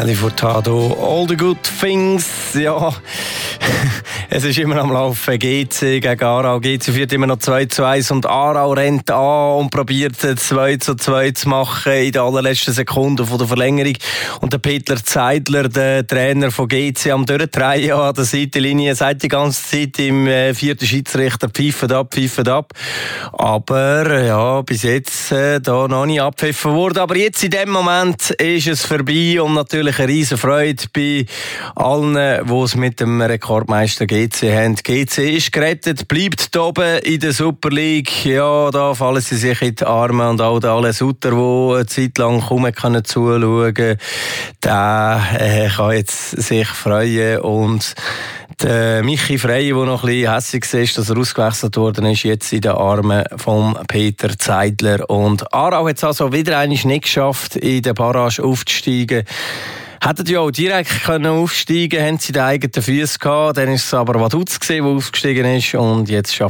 Die Furtado, all the good things, ja, es ist immer am Laufen, GC gegen Aarau, GC führt immer noch 2:1 und Aarau rennt an und probiert 2:2 zu machen in der allerletzten Sekunde von der Verlängerung und der Peter Zeidler, der Trainer von GC, am Durchdrehen an der Seitenlinie, sagt die ganze Zeit im vierten Schiedsrichter, pfeifen ab, aber ja, bis jetzt da noch nicht abgepfiffen worden, aber jetzt in dem Moment ist es vorbei und natürlich eine riesen Freude bei allen, die es mit dem Rekordmeister GC haben. GC ist gerettet, bleibt oben in der Super League. Ja, da fallen sie sich in die Arme und auch alle Sutter, die eine Zeit lang kaum zuschauen können, der kann jetzt sich freuen und der Michi Frey, der noch ein bisschen hässig ist, dass er ausgewechselt worden ist, jetzt in den Armen von Peter Zeidler. Und Aarau hat es also wieder einmal nicht geschafft, in der Barrage aufzusteigen. Hätten ja auch direkt aufsteigen können, haben sie die eigenen Füße gehabt. Dann ist es aber Vaduz gewesen, der aufgestiegen ist. Und jetzt